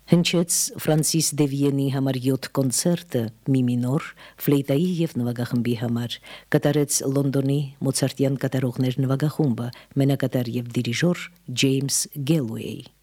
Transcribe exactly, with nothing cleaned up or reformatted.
Հնչեց Ֆրանսիս Դևիենի համար յոթ կոնցերտը մի մինոր, ֆլեյտայի և նվագախմբի համար, կատարեց Լոնդոնի Մոցարտյան կատարողներ նվագախումբը, մենակատար և դիրիժոր Ջեյմս Գելուեյ։